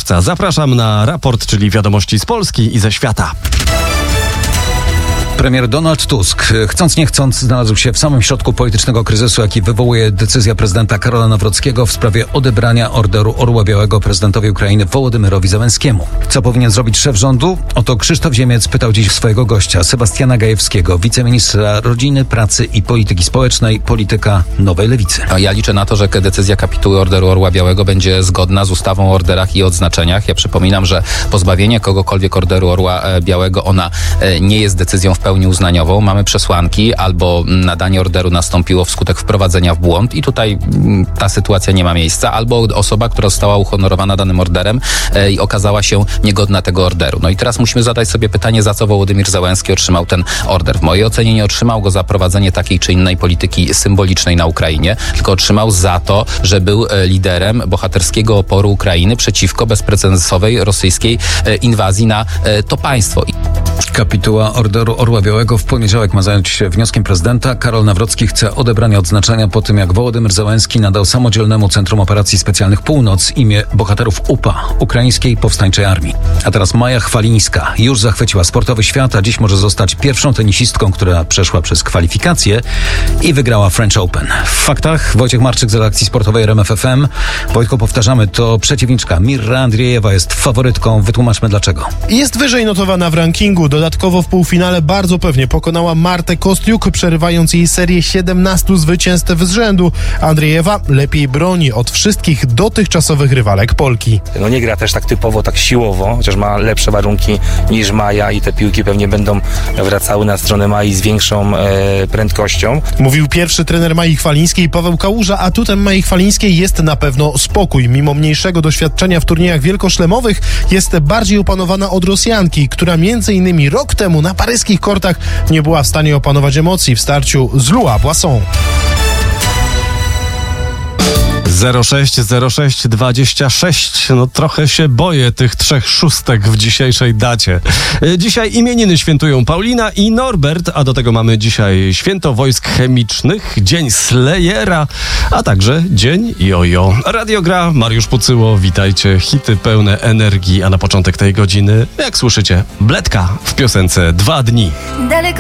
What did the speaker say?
czerwca. Zapraszam na raport, czyli wiadomości z Polski i ze świata. Premier Donald Tusk, chcąc nie chcąc, znalazł się w samym środku politycznego kryzysu, jaki wywołuje decyzja prezydenta Karola Nawrockiego w sprawie odebrania Orderu Orła Białego prezydentowi Ukrainy Wołodymyrowi Zełenskiemu. Co powinien zrobić szef rządu? Oto Krzysztof Ziemiec pytał dziś swojego gościa, Sebastiana Gajewskiego, wiceministra rodziny, pracy i polityki społecznej, polityka Nowej Lewicy. Ja liczę na to, że decyzja kapituły Orderu Orła Białego będzie zgodna z ustawą o orderach i odznaczeniach. Ja przypominam, że pozbawienie kogokolwiek Orderu Orła Białego, ona nie jest decyzją w pełni uznaniową. Mamy przesłanki, albo nadanie orderu nastąpiło wskutek wprowadzenia w błąd i tutaj ta sytuacja nie ma miejsca, albo osoba, która została uhonorowana danym orderem i okazała się niegodna tego orderu. No i teraz musimy zadać sobie pytanie, za co Wołodymyr Zełenski otrzymał ten order. W mojej ocenie nie otrzymał go za prowadzenie takiej czy innej polityki symbolicznej na Ukrainie, tylko otrzymał za to, że był liderem bohaterskiego oporu Ukrainy przeciwko bezprecedensowej rosyjskiej inwazji na to państwo. Kapituła Orderu Orła Białego w poniedziałek ma zająć się wnioskiem prezydenta. Karol Nawrocki chce odebrania odznaczenia po tym, jak Wołodymyr Zełenski nadał samodzielnemu Centrum Operacji Specjalnych Północ imię bohaterów UPA, Ukraińskiej Powstańczej Armii. A teraz Maja Chwalińska już zachwyciła sportowy świat, a dziś może zostać pierwszą tenisistką, która przeszła przez kwalifikacje i wygrała French Open. W faktach Wojciech Marczyk z redakcji sportowej RMF FM. Wojtko, powtarzamy, to przeciwniczka Mirra Andriejewa jest faworytką. Wytłumaczmy dlaczego. Jest wyżej notowana w rankingu. Dodatkowo w półfinale bardzo pewnie pokonała Martę Kostiuk, przerywając jej serię 17 zwycięstw z rzędu. Andriejewa lepiej broni od wszystkich dotychczasowych rywalek Polki. No nie gra też tak typowo, tak siłowo, chociaż ma lepsze warunki niż Maja i te piłki pewnie będą wracały na stronę Mai z większą prędkością. Mówił pierwszy trener Mai Chwalińskiej Paweł Kałuża, a atutem Mai Chwalińskiej jest na pewno spokój. Mimo mniejszego doświadczenia w turniejach wielkoszlemowych jest bardziej opanowana od Rosjanki, która m.in. rok temu na paryskich kortach nie była w stanie opanować emocji w starciu z Lua Boisson. 060626. No trochę się boję tych 3 szóstek w dzisiejszej dacie. Dzisiaj imieniny świętują Paulina i Norbert, a do tego mamy dzisiaj Święto Wojsk Chemicznych, Dzień Slayera, a także Dzień Jojo. Radio gra, Mariusz Pucyło, witajcie. Hity pełne energii, a na początek tej godziny, jak słyszycie, Bledka w piosence 2 dni. Daleko